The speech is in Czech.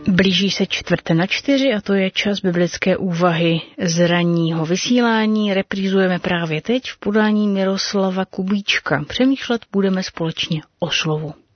Blíží se 3:45 a to je čas biblické úvahy z ranního vysílání. Reprízujeme právě teď v podání Miroslava Kubíčka. Přemýšlet budeme společně o slovu.